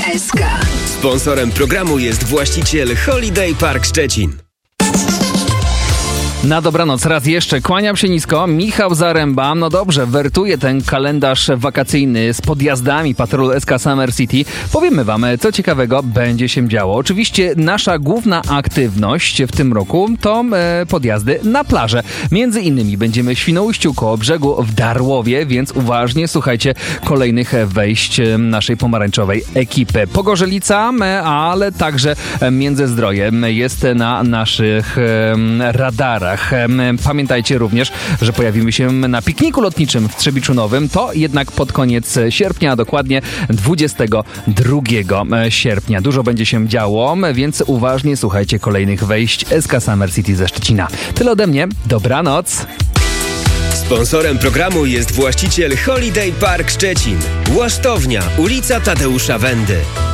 SK. Sponsorem programu jest właściciel Holiday Park Szczecin. Na dobranoc raz jeszcze kłaniam się nisko, Michał Zaręba. No dobrze, wertuje ten kalendarz wakacyjny z podjazdami Patrolu SK Summer City. Powiemy wam, co ciekawego będzie się działo. Oczywiście nasza główna aktywność w tym roku to podjazdy na plażę. Między innymi będziemy w Świnoujściu, koło brzegu, w Darłowie, więc uważnie słuchajcie kolejnych wejść naszej pomarańczowej ekipy. Pogorzelica, ale także Międzyzdroje jest na naszych radarach. Pamiętajcie również, że pojawimy się na pikniku lotniczym w Trzebiczu Nowym. To jednak pod koniec sierpnia, dokładnie 22 sierpnia. Dużo będzie się działo, więc uważnie słuchajcie kolejnych wejść SK Summer City ze Szczecina. Tyle ode mnie. Dobranoc. Sponsorem programu jest właściciel Holiday Park Szczecin. Łasztownia, ulica Tadeusza Wendy.